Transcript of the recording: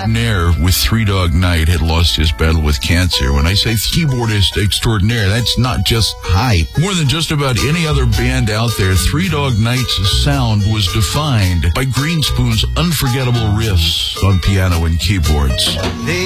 extraordinaire with Three Dog Night had lost his battle with cancer. When I say keyboardist extraordinaire, that's not just hype. More than just about any other band out there, Three Dog Night's sound was defined by Greenspoon's unforgettable riffs on piano and keyboards.